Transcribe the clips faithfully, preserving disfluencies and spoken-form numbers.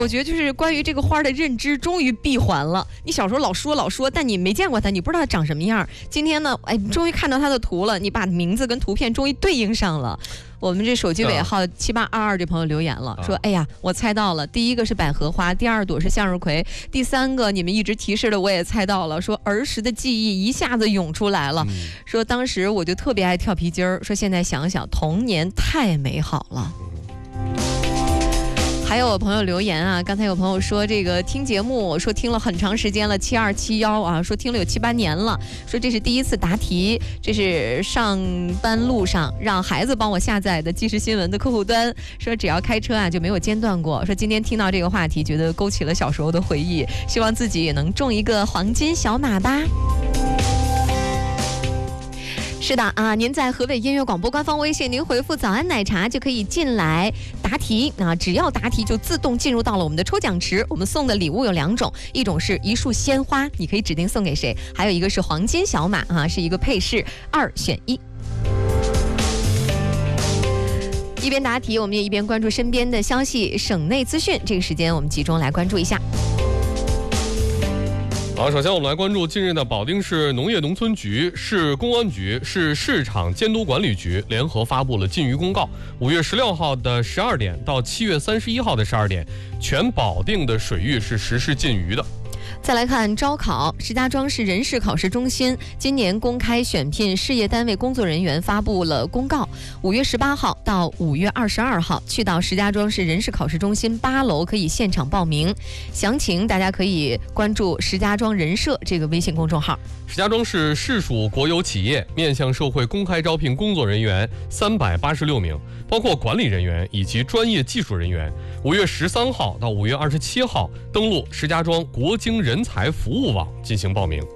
我觉得就是关于这个花的认知终于闭环了。你小时候老说老说，但你没见过它，你不知道它长什么样。今天呢，哎，你终于看到它的图了，你把名字跟图片终于对应上了。我们这手机尾号七八二二这朋友留言了，说：“哎呀，我猜到了，第一个是百合花，第二朵是向日葵，第三个你们一直提示的我也猜到了，说儿时的记忆一下子涌出来了，说当时我就特别爱跳皮筋儿，说现在想想童年太美好了。”还有朋友留言啊，刚才有朋友说这个听节目，说听了很长时间了，七二七幺啊，说听了有七八年了，说这是第一次答题，这是上班路上让孩子帮我下载的即时新闻的客户端，说只要开车啊就没有间断过，说今天听到这个话题，觉得勾起了小时候的回忆，希望自己也能中一个黄金小马吧。是的啊，您在河北音乐广播官方微信，您回复早安奶茶就可以进来答题啊，只要答题就自动进入到了我们的抽奖池。我们送的礼物有两种，一种是一束鲜花，你可以指定送给谁，还有一个是黄金小马啊，是一个配饰，二选一。一边答题，我们也一边关注身边的消息、省内资讯。这个时间我们集中来关注一下。 好，首先我们来关注近日的保定市农业农村局、市公安局、市市场监督管理局联合发布了禁渔公告。五月十六号的十二点到七月三十一号的十二点，全保定的水域是实施禁渔的。 再来看招考，石家庄市人事考试中心今年公开选聘事业单位工作人员发布了公告，五月十八号到五月二十二号，去到石家庄市人事考试中心八楼可以现场报名，详情大家可以关注石家庄人社这个微信公众号。 石家庄市市属国有企业面向社会公开招聘工作人员三百八十六名，包括管理人员以及专业技术人员。五月十三号到五月二十七号登录石家庄国经人才服务网进行报名。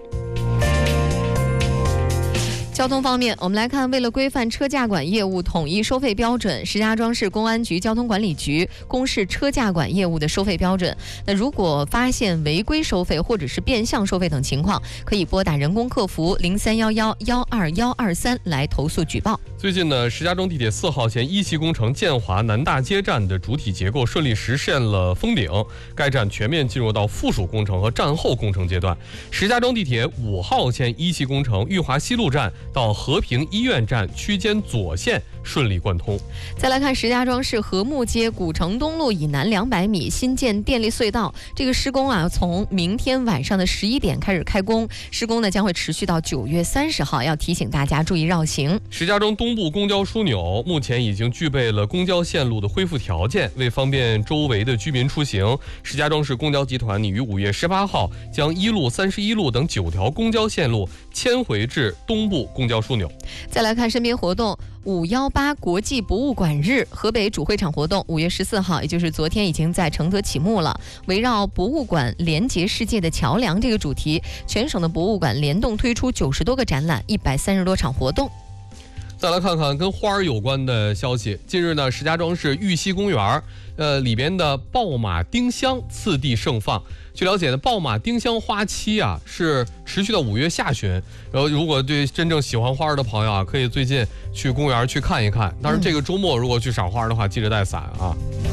交通方面，我们来看，为了规范车驾管业务统一收费标准，石家庄市公安局交通管理局公示车驾管业务的收费标准。那如果发现违规收费或者是变相收费等情况，可以拨打人工客服零三幺幺幺二幺二三来投诉举报。 最近呢，石家庄地铁四号线一期工程建华南大街站的主体结构顺利实现了封顶，该站全面进入到附属工程和站后工程阶段。石家庄地铁五号线一期工程裕华西路站到和平医院站区间左线顺利贯通。 再来看石家庄市和睦街古城东路以南两百米新建电力隧道，这个施工啊，从明天晚上的十一点开始开工，施工呢将会持续到九月三十号，要提醒大家注意绕行。 石家庄东部公交枢纽目前已经具备了公交线路的恢复条件，为方便周围的居民出行，石家庄市公交集团拟于五月十八号将一路、三十一路等九条公交线路迁回至东部公交枢纽。 再来看身边活动，五幺八国际博物馆日河北主会场活动五月十四号，也就是昨天已经在承德启幕了。围绕博物馆连接世界的桥梁这个主题，全省的博物馆联动推出九十多个展览，一百三十多场活动。 再来看看跟花儿有关的消息。近日呢，石家庄市玉溪公园呃里边的爆马丁香次第盛放。据了解呢，爆马丁香花期啊是持续到五月下旬。然后，如果对真正喜欢花儿的朋友啊，可以最近去公园去看一看。当然，这个周末如果去赏花的话，记得带伞啊。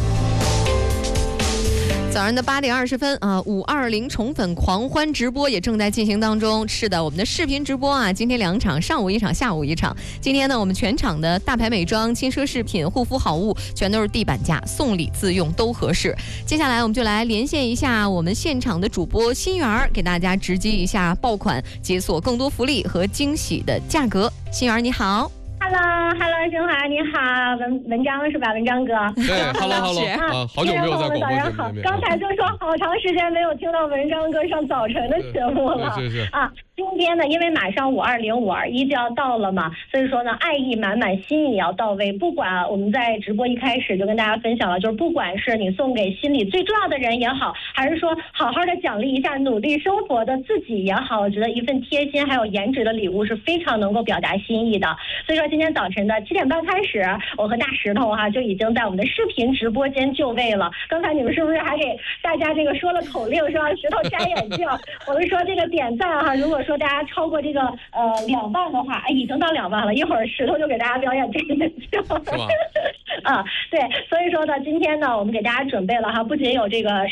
早上的八点二十分啊，五二零宠粉狂欢直播也正在进行当中。是的，我们的视频直播啊，今天两场，上午一场，下午一场。今天呢，我们全场的大牌美妆、轻奢饰品、护肤好物，全都是地板价，送礼自用都合适。接下来我们就来连线一下我们现场的主播心源，给大家直击一下爆款，解锁更多福利和惊喜的价格。心源你好。 Hello，Hello， 生华你好，文文章是吧？文章哥。 对 ，Hello，Hello 啊，好久没有在广播节目里面。 刚才就说好长时间没有听到文章哥上早晨的节目了。 是是啊。今天呢，因为马上五二零、五二一就要到了嘛，所以说呢，爱意满满，心意也要到位。不管我们在直播一开始就跟大家分享了，就是不管是你送给心里最重要的人也好，还是说好好的奖励一下努力生活的自己也好，我觉得一份贴心还有颜值的礼物是非常能够表达心意的。所以说今天早晨的七点半开始，我和大石头哈、啊、就已经在我们的视频直播间就位了。刚才你们是不是还给大家这个说了口令，说让石头摘眼镜？我们说这个点赞哈、啊，如果说说大家超过这个呃两万的话，哎，已经到两万了，一会儿石头就给大家表演真人秀。 是吧？ 啊，对，所以说呢，今天呢，我们给大家准备了哈，不仅有这个